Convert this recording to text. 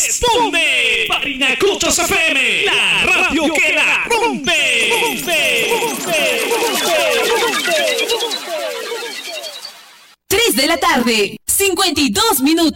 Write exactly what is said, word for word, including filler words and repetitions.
responde. Parinacochos F M, la radio que la rompe. rompe, rompe, rompe. tres de la tarde, cincuenta y dos minutos.